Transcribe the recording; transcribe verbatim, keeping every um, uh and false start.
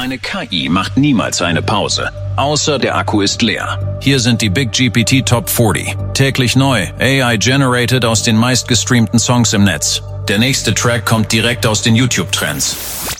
Eine K I macht niemals eine Pause, außer der Akku ist leer. Hier sind die Big G P T Top vierzig. Täglich neu, A I-generated aus den meistgestreamten Songs im Netz. Der nächste Track kommt direkt aus den YouTube-Trends.